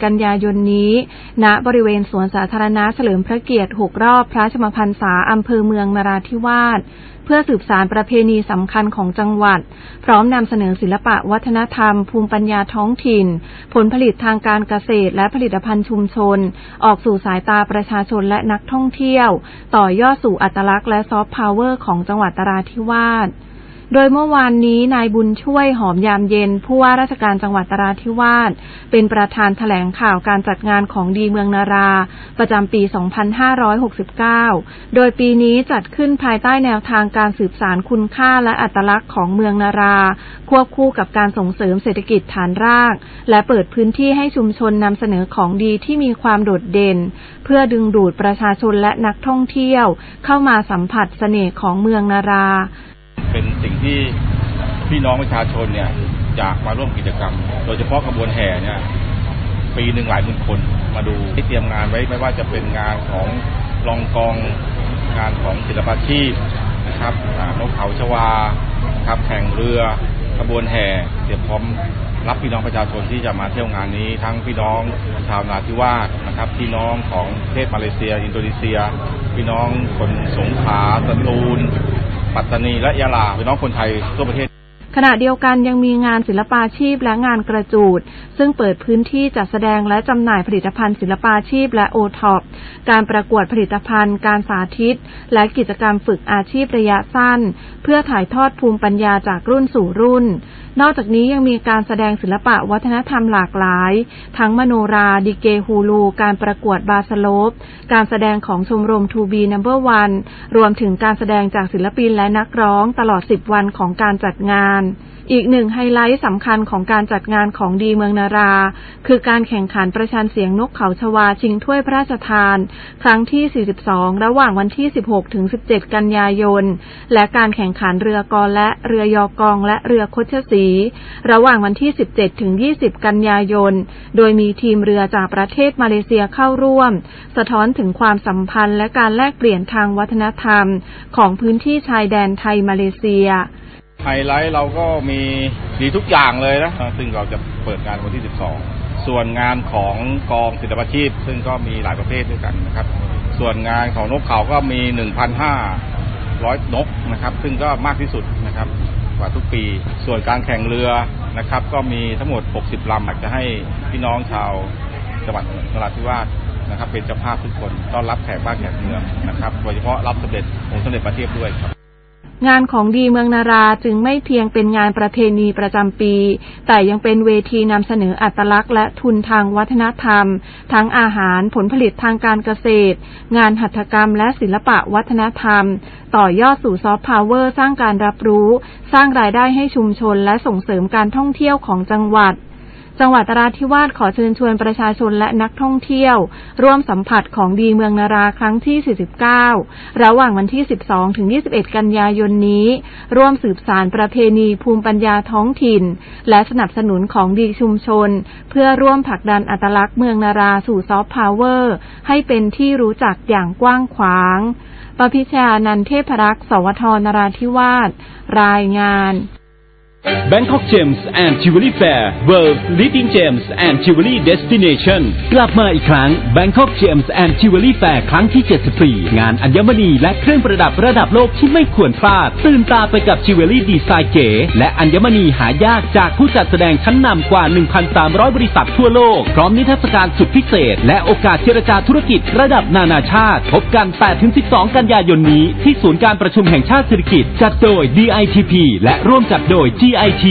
17 กันยายนนี้ณบริเวณสวนสาธารณะเฉลิมพระเกียรติ6รอบพระชนมพรรษาอำเภอเมืองนราธิวาสเพื่อสืบสานประเพณีสำคัญของจังหวัดพร้อมนำเสนอศิลปะวัฒนธรรมภูมิปัญญาท้องถิ่นผลผลิตทางการเกษตรและผลิตภัณฑ์ชุมชนออกสู่สายตาประชาชนและนักท่องเที่ยวต่อยอดสู่อัตลักษณ์และซอฟต์พาวเวอร์ของจังหวัดนราธิวาสโดยเมื่อวานนี้นายบุญช่วยหอมยามเย็นผู้ว่าราชการจังหวัดนราธิวาสเป็นประธานแถลงข่าวการจัดงานของดีเมืองนาราประจำปี 2569 โดยปีนี้จัดขึ้นภายใต้แนวทางการสืบสานคุณค่าและอัตลักษณ์ของเมืองนาราควบคู่กับการส่งเสริมเศรษฐกิจฐานรากและเปิดพื้นที่ให้ชุมชนนำเสนอของดีที่มีความโดดเด่นเพื่อดึงดูดประชาชนและนักท่องเที่ยวเข้ามาสัมผัสเสน่ห์ของเมืองนาราเป็นสิ่งที่พี่น้องประชาชนเนี่ยอยากมาร่วมกิจกรรมโดยเฉพาะขบวนแห่เนี่ยปีหนึ่งหลายหมื่นคนมาดูที่เตรียมงานไว้ไม่ว่าจะเป็นงานของรองกองงานของศิลปาชีพนะครับนกเขาชวาครับแข่งเรือขบวนแห่เตรียมพร้อมรับพี่น้องประชาชนที่จะมาเที่ยวงานนี้ทั้งพี่น้องชาวนราธิวาสนะครับพี่น้องของประเทศมาเลเซียอินโดนีเซียพี่น้องคนสงขลาสตูลปัตตานีและยะลาพี่น้องคนไทยทั่วประเทศขณะเดียวกันยังมีงานศิลปาชีพและงานกระจูดซึ่งเปิดพื้นที่จัดแสดงและจำหน่ายผลิตภัณฑ์ศิลปาชีพและโอท็อปการประกวดผลิตภัณฑ์การสาธิตและกิจกรรมฝึกอาชีพระยะสั้นเพื่อถ่ายทอดภูมิปัญญาจากรุ่นสู่รุ่นนอกจากนี้ยังมีการแสดงศิลปะวัฒนธรรมหลากหลายทั้งมโนราดิเกฮูลูการประกวดบาสโลปการแสดงของชมรม To Be Number One รวมถึงการแสดงจากศิลปินและนักร้องตลอด10วันของการจัดงานอีกหนึ่งไฮไลท์สำคัญของการจัดงานของดีเมืองนาราคือการแข่งขันประชันเสียงนกเขาชวาชิงถ้วยพระราชทานครั้งที่42ระหว่างวันที่16ถึง17กันยายนและการแข่งขันเรือกอและเรือยอกองและเรือคชศรีระหว่างวันที่17ถึง20กันยายนโดยมีทีมเรือจากประเทศมาเลเซียเข้าร่วมสะท้อนถึงความสัมพันธ์และการแลกเปลี่ยนทางวัฒนธรรมของพื้นที่ชายแดนไทยมาเลเซียไฮไลท์เราก็มีดีทุกอย่างเลยนะซึ่งเราจะเปิดงานวันที่12ส่วนงานของกองศิลปาชีพซึ่งก็มีหลายประเภทด้วยกันนะครับส่วนงานของนกเขาก็มี 1,500 นกนะครับซึ่งก็มากที่สุดนะครับกว่าทุกปีส่วนการแข่งเรือนะครับก็มีทั้งหมด60ลำอยากจะให้พี่น้องชาวจังหวัดนราธิวาสนะครับเป็นเจ้าภาพทุกคนต้อนรับแขกบ้านแขกเมืองนะครับโดยเฉพาะรับเสด็จองค์สมเด็จพระเทพด้วยครับงานของดีเมืองนาราจึงไม่เพียงเป็นงานประเพณีประจำปีแต่ยังเป็นเวทีนำเสนออัตลักษณ์และทุนทางวัฒนธรรมทั้งอาหารผลผลิตทางการเกษตรงานหัตถกรรมและศิลปะวัฒนธรรมต่อยอดสู่ซอฟต์พาวเวอร์สร้างการรับรู้สร้างรายได้ให้ชุมชนและส่งเสริมการท่องเที่ยวของจังหวัดนราธิวาสขอเชิญชวนประชาชนและนักท่องเที่ยวร่วมสัมผัสของดีเมืองนาราครั้งที่49ระหว่างวันที่12ถึง21กันยายนนี้ร่วมสืบสานประเพณีภูมิปัญญาท้องถิ่นและสนับสนุนของดีชุมชนเพื่อร่วมผลักดันอัตลักษณ์เมืองนาราสู่ซอฟต์พาวเวอร์ให้เป็นที่รู้จักอย่างกว้างขวางปพิชญา นันท์เทพรักษ์ สวท นราธิวาสรายงาน Bangkok Gems and Jewelry Fair World's Leading Gems and Jewelry Destination กลับมาอีกครั้ง Bangkok Gems and Jewelry Fair ครั้งที่74งานอัญมณีและเครื่องประดับระดับโลกที่ไม่ควรพลาดตื่นตาไปกับจิวเวลรี่ดีไซน์เก๋และอัญมณีหายากจากผู้จัดแสดงชั้นนำกว่า 1,300 บริษัททั่วโลกพร้อมนิทรรศการสุดพิเศษและโอกาสเจรจาธุรกิจระดับนานาชาติพบกัน 8-12 กันยายนนี้ที่ศูนย์การประชุมแห่งชาติสิริกิติ์จัดโดย DITP และร่วมจัดโดยGIT